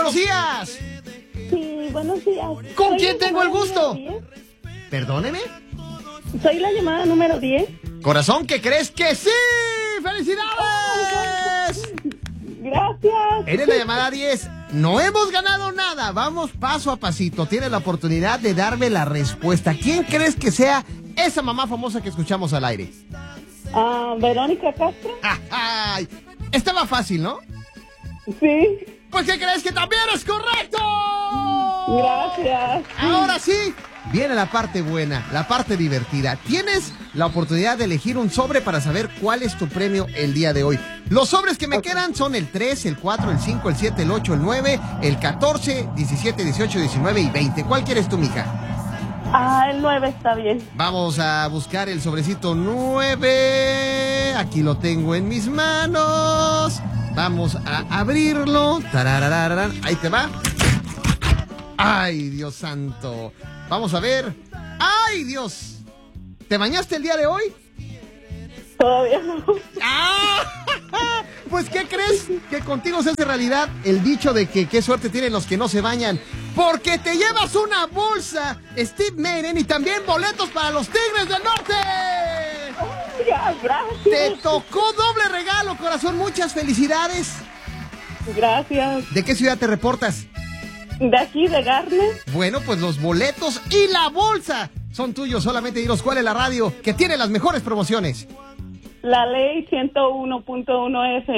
buenos días. Sí, buenos días. ¿Con Soy quién la tengo el llamada gusto? número 10. Perdóneme. Soy la llamada número 10. Corazón, ¿qué crees que sí? ¡Felicidades! Gracias. Eres la llamada 10. No hemos ganado nada. Vamos paso a pasito. Tienes la oportunidad de darme la respuesta. ¿Quién crees que sea esa mamá famosa que escuchamos al aire? Verónica Castro. Ay, estaba fácil, ¿no? Sí. Pues ¿qué crees que también es correcto? Gracias. Ahora sí, viene la parte buena, la parte divertida. Tienes la oportunidad de elegir un sobre para saber cuál es tu premio el día de hoy. Los sobres que me quedan son el 3, el 4, el 5, el 7, el 8, el 9, el 14, 17, 18, 19 y 20. ¿Cuál quieres tú, mija? El 9 está bien. Vamos a buscar el sobrecito 9. Aquí lo tengo en mis manos. Vamos a abrirlo. Tararararán. Ahí te va. ¡Ay, Dios santo! Vamos a ver. ¡Ay, Dios! ¿Te bañaste el día de hoy? Todavía no. ¡Ah! Pues, ¿qué crees? Que contigo se hace realidad el dicho de que qué suerte tienen los que no se bañan. Porque te llevas una bolsa Steve Madden y también boletos para los Tigres del Norte. Gracias. Te tocó doble regalo, corazón. Muchas felicidades. Gracias. ¿De qué ciudad te reportas? De aquí, de Garner. Bueno, pues los boletos y la bolsa son tuyos. Solamente dinos cuál es la radio que tiene las mejores promociones. La ley 101.1 F.